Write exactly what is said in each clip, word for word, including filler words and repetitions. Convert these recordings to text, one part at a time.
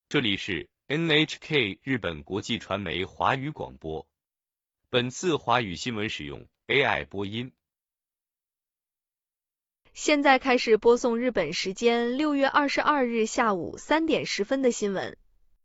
这里是 N H K 日本国际传媒华语广播。本次华语新闻使用 A I 播音。 现在开始播送日本时间六月二十二日下午三点十分的新闻。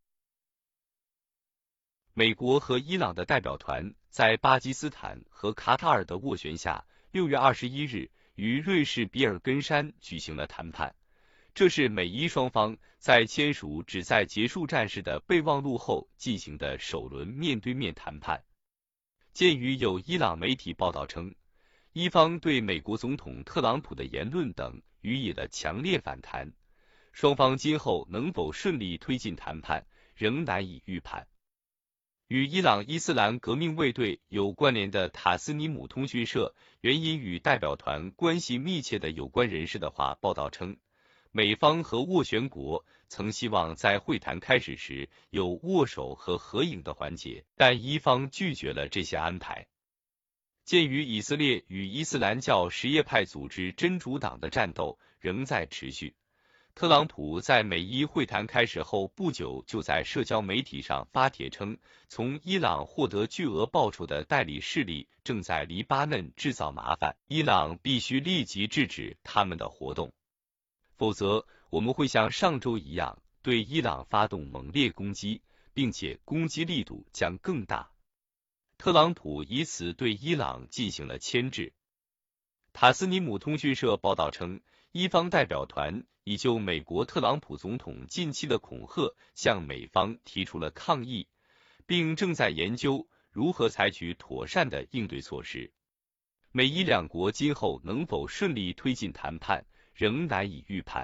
美国和伊朗的代表团在巴基斯坦和卡塔尔的斡旋下，六月二十一日于瑞士比尔根山举行了谈判。这是美伊双方在签署旨在结束战事的备忘录后进行的首轮面对面谈判。鉴于有伊朗媒体报道称，伊方对美国总统特朗普的言论等予以了强烈反弹，双方今后能否顺利推进谈判仍难以预判。与伊朗伊斯兰革命卫队有关联的塔斯尼姆通讯社援引与代表团关系密切的有关人士的话报道称，美方和斡旋国曾希望在会谈开始时有握手和合影的环节，但伊方拒绝了这些安排。鉴于以色列与伊斯兰教什叶派组织真主党的战斗仍在持续，特朗普在美伊会谈开始后不久就在社交媒体上发帖称，从伊朗获得巨额报酬的代理势力正在黎巴嫩制造麻烦，伊朗必须立即制止他们的活动，否则我们会像上周一样对伊朗发动猛烈攻击，并且攻击力度将更大。特朗普以此对伊朗进行了牵制。塔斯尼姆通讯社报道称，伊方代表团已就美国特朗普总统近期的恐吓向美方提出了抗议，并正在研究如何采取妥善的应对措施。美伊两国今后能否顺利推进谈判仍难以预判。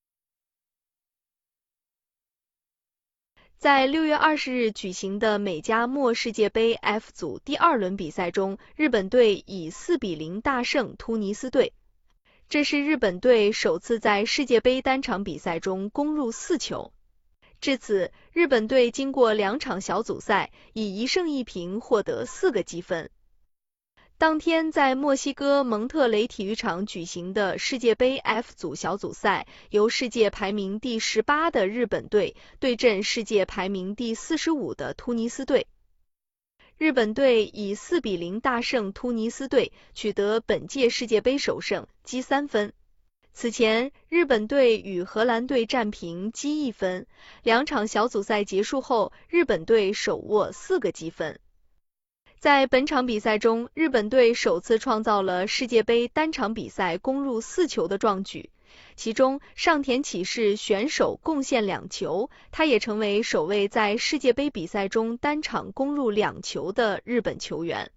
在六月二十日举行的美加墨世界杯 F 组第二轮比赛中，日本队以四比零大胜突尼斯队。这是日本队首次在世界杯单场比赛中攻入四球。至此，日本队经过两场小组赛，以一胜一平获得四个积分。当天在墨西哥蒙特雷体育场举行的世界杯 F 组小组赛，由世界排名第十八的日本队对阵世界排名第四十五的突尼斯队。日本队以四比零大胜突尼斯队，取得本届世界杯首胜，积三分。此前，日本队与荷兰队战平，积一分。两场小组赛结束后，日本队手握四个积分。在本场比赛中，日本队首次创造了世界杯单场比赛攻入四球的壮举，其中上田启士选手贡献两球，他也成为首位在世界杯比赛中单场攻入两球的日本球员。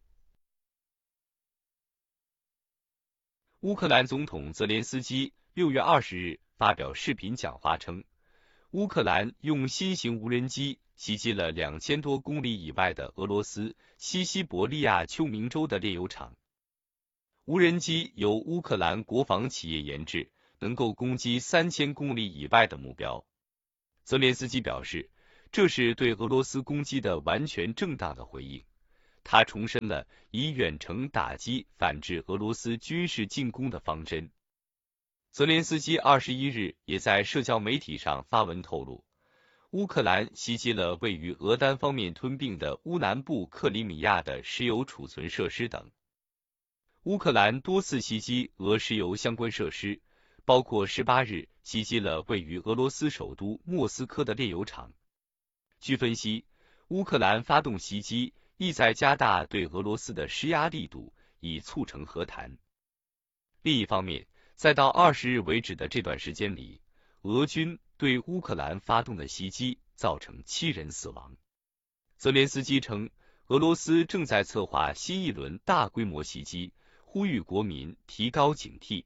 乌克兰总统泽连斯基六月二十日发表视频讲话称，乌克兰用新型无人机袭击了两千多公里以外的俄罗斯西西伯利亚丘明州的炼油厂。无人机由乌克兰国防企业研制，能够攻击三千公里以外的目标。泽连斯基表示，这是对俄罗斯攻击的完全正当的回应。他重申了以远程打击反制俄罗斯军事进攻的方针。泽连斯基二十一日也在社交媒体上发文透露，乌克兰袭击了位于俄单方面吞并的乌南部克里米亚的石油储存设施等。乌克兰多次袭击俄石油相关设施，包括十八日袭击了位于俄罗斯首都莫斯科的炼油厂。据分析，乌克兰发动袭击意在加大对俄罗斯的施压力度，以促成和谈。另一方面，再到二十日为止的这段时间里，俄军对乌克兰发动的袭击造成七人死亡。泽连斯基称，俄罗斯正在策划新一轮大规模袭击，呼吁国民提高警惕。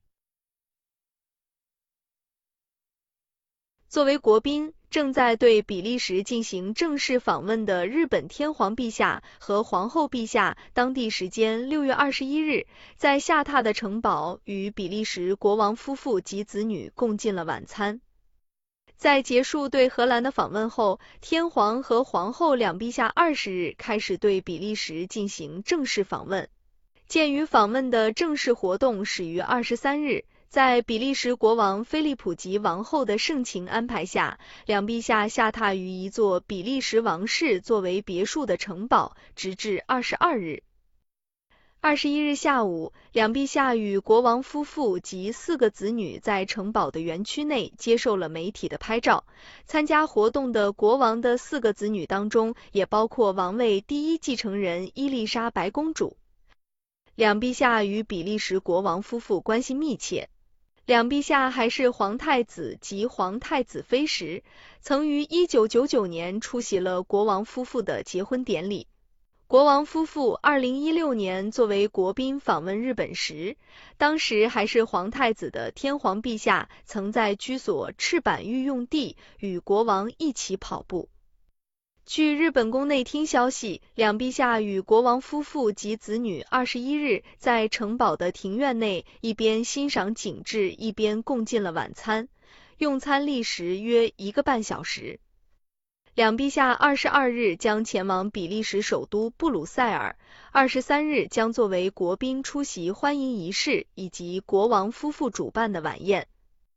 作为国宾，正在对比利时进行正式访问的日本天皇陛下和皇后陛下，当地时间六月二十一日，在下榻的城堡与比利时国王夫妇及子女共进了晚餐。在结束对荷兰的访问后，天皇和皇后两陛下二十日开始对比利时进行正式访问。鉴于访问的正式活动始于二十三日， 在比利时国王菲利普及王后的盛情安排下，两陛下下榻于一座比利时王室作为别墅的城堡，直至二十二日。二十一日下午，两陛下与国王夫妇及四个子女在城堡的园区内接受了媒体的拍照。参加活动的国王的四个子女当中，也包括王位第一继承人伊丽莎白公主。两陛下与比利时国王夫妇关系密切。两陛下还是皇太子及皇太子妃时，曾于一九九九年出席了国王夫妇的结婚典礼。国王夫妇二零一六年作为国宾访问日本时，当时还是皇太子的天皇陛下曾在居所赤坂御用地与国王一起跑步。据日本宫内厅消息，两陛下与国王夫妇及子女二十一日在城堡的庭院内一边欣赏景致，一边共进了晚餐，用餐历时约一个半小时。两陛下二十二日将前往比利时首都布鲁塞尔，二十三日将作为国宾出席欢迎仪式以及国王夫妇主办的晚宴。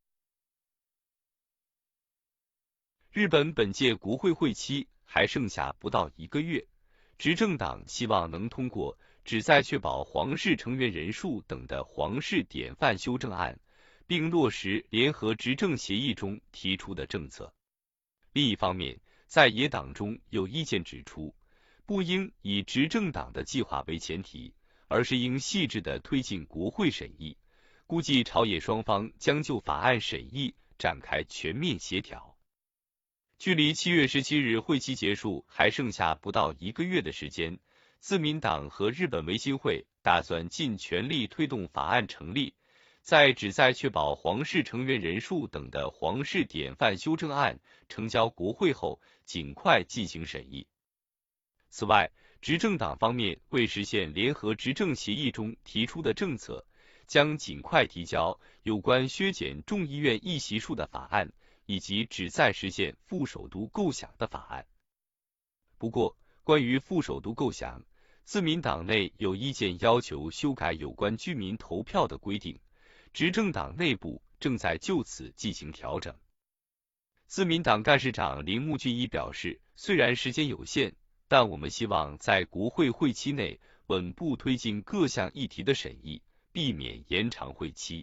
日本本届国会会期还剩下不到一个月，执政党希望能通过旨在确保皇室成员人数等的皇室典范修正案，并落实联合执政协议中提出的政策。另一方面，在野党中有意见指出，不应以执政党的计划为前提，而是应细致地推进国会审议，估计朝野双方将就法案审议展开全面协调。距离七月十七日会期结束还剩下不到一个月的时间，自民党和日本维新会打算尽全力推动法案成立，在旨在确保皇室成员人数等的皇室典范修正案呈交国会后，尽快进行审议。此外，执政党方面为实现联合执政协议中提出的政策，将尽快提交有关削减众议院议席数的法案，以及旨在实现副首都构想的法案。不过，关于副首都构想，自民党内有意见要求修改有关居民投票的规定，执政党内部正在就此进行调整。自民党干事长铃木俊一表示，虽然时间有限，但我们希望在国会会期内稳步推进各项议题的审议，避免延长会期。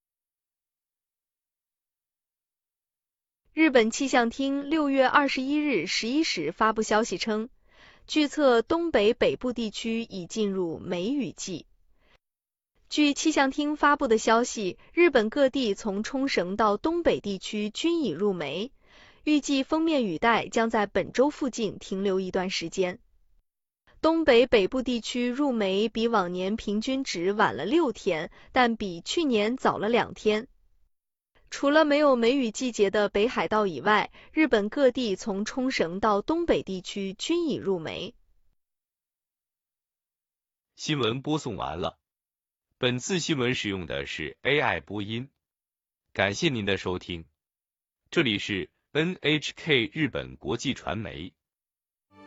日本气象厅六月二十一日十一时发布消息称，据测东北北部地区已进入梅雨季。据气象厅发布的消息，日本各地从冲绳到东北地区均已入梅，预计锋面雨带将在本周附近停留一段时间。东北北部地区入梅比往年平均值晚了六天，但比去年早了两天。除了没有梅雨季节的北海道以外，日本各地从冲绳到东北地区均已入梅。 新闻播送完了。本次新闻使用的是 A I 播音，感谢您的收听。这里是 N H K 日本国际传媒。